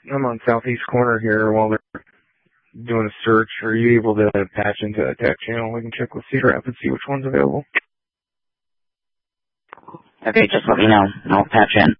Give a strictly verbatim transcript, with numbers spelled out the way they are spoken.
I'm on southeast corner here while they're doing a search. Are you able to patch into a tech channel? We can check with Cedar Rapids, see which one's available. Okay, just let me know, and I'll patch in.